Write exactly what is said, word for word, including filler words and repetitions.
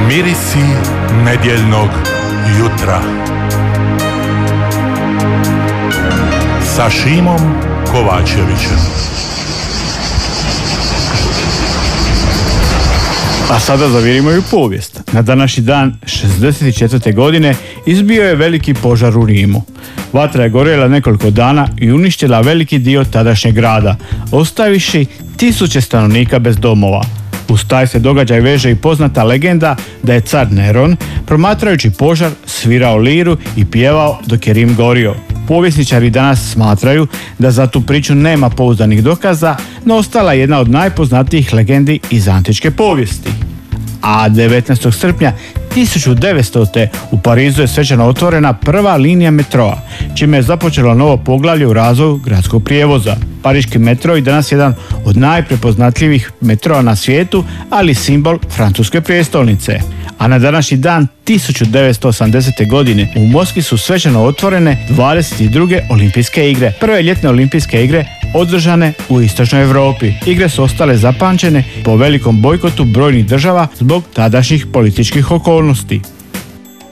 Mirisi nedjeljnog jutra sa Šimom Kovačevićem. A sada zavirimo i u povijest. Na današnji dan šezdeset četvrte. godine izbio je veliki požar u Rimu. Vatra je gorjela nekoliko dana i uništila veliki dio tadašnjeg grada, ostavivši tisuće stanovnika bez domova. Uz taj se događaj veže i poznata legenda da je car Neron, promatrajući požar, svirao liru i pjevao dok je Rim gorio. Povjesničari danas smatraju da za tu priču nema pouzdanih dokaza, no ostala je jedna od najpoznatijih legendi iz antičke povijesti. A devetnaestog srpnja tisuću devetstote. u Parizu je svečano otvorena prva linija metroa, čime je započelo novo poglavlje u razvoju gradskog prijevoza. Pariški metro je danas jedan od najprepoznatljivijih metroa na svijetu, ali simbol francuske prijestolnice. A na današnji dan tisuću devetsto osamdesete. godine u Moskvi su svečano otvorene dvadeset druge olimpijske igre, prve ljetne olimpijske igre održane u istočnoj Europi. Igre su ostale zapamćene po velikom bojkotu brojnih država zbog tadašnjih političkih okolnosti.